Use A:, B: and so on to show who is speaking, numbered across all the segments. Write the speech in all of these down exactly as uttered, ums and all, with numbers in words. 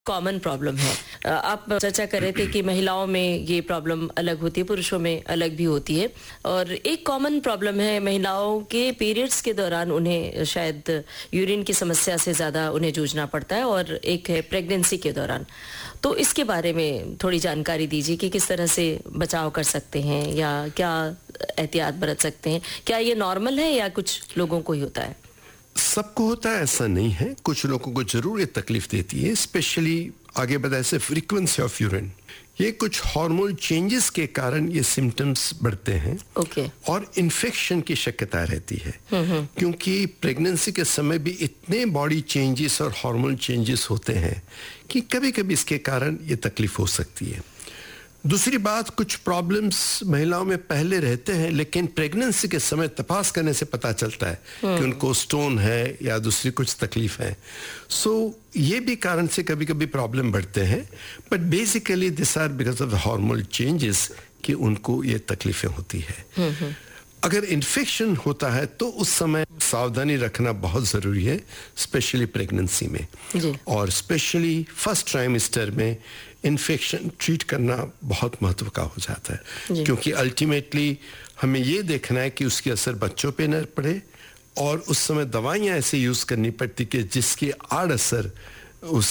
A: Common problem है। आप चर्चा कर रहे थे कि महिलाओं में ये प्रॉब्लम अलग होती है, पुरुषों में अलग भी होती है। और एक कॉमन प्रॉब्लम है महिलाओं के पीरियड्स के दौरान उन्हें शायद यूरिन की समस्या से ज़्यादा उन्हें जूझना पड़ता है, और एक है प्रेगनेंसी के दौरान। तो इसके बारे में थोड़ी जानकारी दीजिए कि किस तरह से बचाव कर सकते हैं या क्या एहतियात बरत सकते हैं। क्या ये नॉर्मल है या कुछ लोगों को ही होता है?
B: सबको होता है ऐसा नहीं है, कुछ लोगों को जरूर ये तकलीफ देती है। स्पेशली आगे बताए से फ्रीक्वेंसी ऑफ यूरिन, ये कुछ हार्मोन चेंजेस के कारण ये सिम्टम्स बढ़ते हैं।
A: ओके।
B: और इन्फेक्शन की शक्यता रहती है, क्योंकि प्रेगनेंसी के समय भी इतने बॉडी चेंजेस और हार्मोन चेंजेस होते हैं कि कभी कभी इसके कारण ये तकलीफ हो सकती है। दूसरी बात, कुछ प्रॉब्लम्स महिलाओं में पहले रहते हैं, लेकिन प्रेगनेंसी के समय तपास करने से पता चलता है कि उनको स्टोन है या दूसरी कुछ तकलीफ है। सो so, ये भी कारण से कभी कभी प्रॉब्लम बढ़ते हैं, but basically this are because of the hormonal changes कि उनको ये तकलीफें होती है। अगर इन्फेक्शन होता है तो उस समय सावधानी रखना बहुत ज़रूरी है, स्पेशली प्रेगनेंसी में। और स्पेशली फर्स्ट ट्राइमेस्टर में इन्फेक्शन ट्रीट करना बहुत महत्व का हो जाता है, क्योंकि अल्टीमेटली हमें ये देखना है कि उसकी असर बच्चों पे न पड़े, और उस समय दवाइयाँ ऐसे यूज़ करनी पड़ती कि जिसकी आड़ असर उस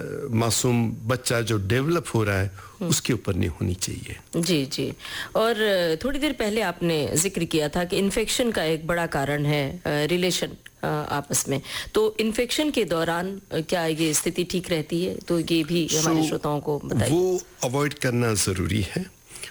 B: मासूम बच्चा जो डेवलप हो रहा है उसके ऊपर नहीं होनी चाहिए। जी जी। और
A: थोड़ी देर पहले आपने जिक्र किया था कि इन्फेक्शन का एक बड़ा कारण है रिलेशन आपस में, तो इन्फेक्शन के दौरान क्या ये स्थिति ठीक रहती है? तो ये भी हमारे so, श्रोताओं को बताइए।
B: वो अवॉइड करना ज़रूरी है,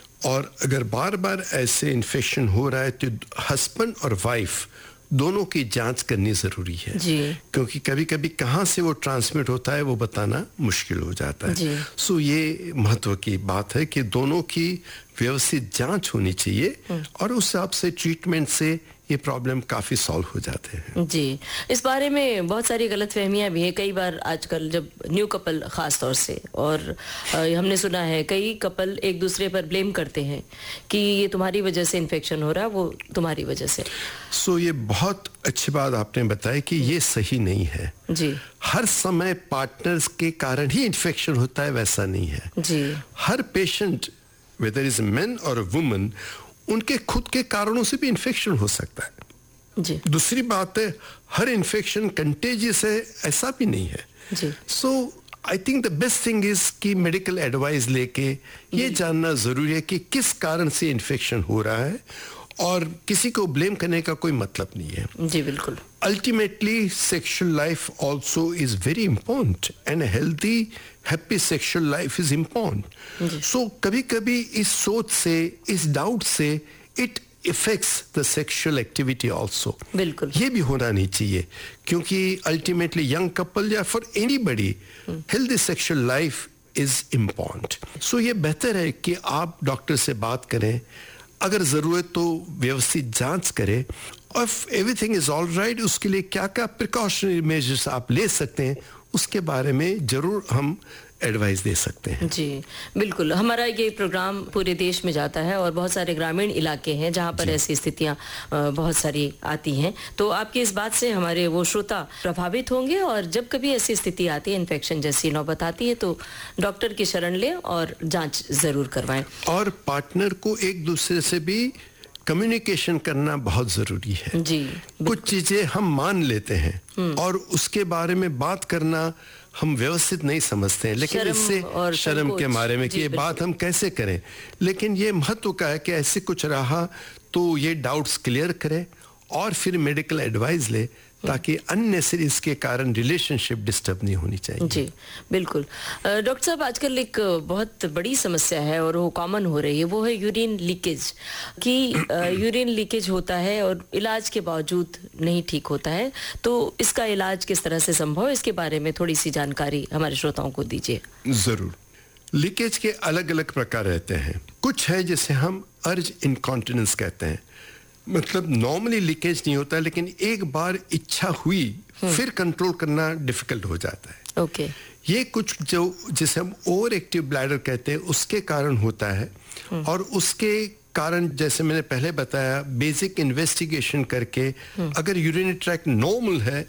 B: और अगर बार बार ऐसे इन्फेक्शन हो रहा है तो हस्बैंड और वाइफ दोनों की जांच करनी जरूरी है जी। क्योंकि कभी कभी कहाँ से वो ट्रांसमिट होता है वो बताना मुश्किल हो जाता है। सो ये महत्व की बात है कि दोनों की व्यवस्थित जांच होनी चाहिए, और उस हिसाब से ट्रीटमेंट से ये प्रॉब्लम काफी सॉल्व हो जाते हैं
A: जी। इस बारे में बहुत सारी गलतफहमियां भी है कई बार आजकल, जब न्यू कपल खास तौर से, और हमने सुना है कई कपल एक दूसरे पर ब्लेम करते हैं कि ये तुम्हारी वजह से इन्फेक्शन हो रहा है, वो तुम्हारी वजह से।
B: सो so, ये बहुत अच्छी बात आपने बताई कि ये सही नहीं है
A: जी।
B: हर समय पार्टनर्स के कारण ही इन्फेक्शन होता है वैसा नहीं है
A: जी।
B: हर पेशेंट वेदर इज मैन और वुमन, उनके खुद के कारणों से भी इन्फेक्शन हो सकता है
A: जी।
B: दूसरी बात है, हर इन्फेक्शन कंटेजियस है ऐसा भी नहीं है
A: जी।
B: सो I think the best thing is कि मेडिकल एडवाइस लेके ये जानना जरूरी है कि किस कारण से इन्फेक्शन हो रहा है, और किसी को ब्लेम करने का कोई मतलब नहीं है
A: जी। बिल्कुल।
B: Ultimately sexual life also is very important, and healthy happy sexual life is important. सो कभी कभी इस सोच से, इस डाउट से it effects the sexual activity also.
A: बिल्कुल।
B: ये भी होना नहीं चाहिए, क्योंकि अल्टीमेटली यंग कपल या for anybody healthy sexual life is important. सो ये बेहतर है कि आप डॉक्टर से बात करें, अगर जरूरत तो व्यवस्थित जांच करें, और एवरीथिंग इज ऑल राइट उसके लिए क्या क्या प्रिकॉशनरी मेजर्स आप ले सकते हैं उसके बारे में जरूर हम एडवाइस दे सकते हैं
A: जी। बिल्कुल, हमारा ये प्रोग्राम पूरे देश में जाता है, और बहुत सारे ग्रामीण इलाके हैं जहां पर ऐसी स्थितियां बहुत सारी आती हैं। तो आपकी इस बात से हमारे वो श्रोता प्रभावित होंगे, और जब कभी ऐसी स्थिति आती है, इन्फेक्शन जैसी नौबत आती है, तो डॉक्टर की शरण लें और जांच जरूर करवाएं।
B: और पार्टनर को एक दूसरे से भी कम्युनिकेशन करना बहुत जरूरी है
A: जी।
B: कुछ चीजें हम मान लेते हैं और उसके बारे में बात करना हम व्यवस्थित नहीं समझते हैं, लेकिन इससे शर्म के मारे में कि ये बात हम कैसे करें, लेकिन ये महत्व का है कि ऐसे कुछ रहा तो ये डाउट्स क्लियर करें और फिर मेडिकल एडवाइस ले, ताकि अननेसेसरी इसके कारण रिलेशनशिप डिस्टर्ब नहीं होनी चाहिए।
A: जी बिल्कुल। डॉक्टर साहब, आजकल एक बहुत बड़ी समस्या है और वो कॉमन हो रही है, वो है यूरिन लीकेज। कि यूरिन लीकेज होता है और इलाज के बावजूद नहीं ठीक होता है, तो इसका इलाज किस तरह से संभव है, इसके बारे में थोड़ी सी जानकारी हमारे श्रोताओं को दीजिए।
B: जरूर। लीकेज के अलग अलग प्रकार रहते हैं। कुछ है जिसे हम अर्ज इनकॉन्टिनेंस कहते हैं, मतलब नॉर्मली लीकेज नहीं होता, लेकिन एक बार इच्छा हुई फिर कंट्रोल करना डिफिकल्ट हो जाता है।
A: Okay okay.
B: ये कुछ जो जिसे हम ओवर एक्टिव ब्लैडर कहते हैं उसके कारण होता है, और उसके कारण जैसे मैंने पहले बताया बेसिक इन्वेस्टिगेशन करके अगर यूरिनरी ट्रैक्ट नॉर्मल है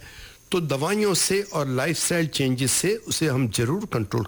B: तो दवाइयों से और लाइफस्टाइल चेंजेस से उसे हम जरूर कंट्रोल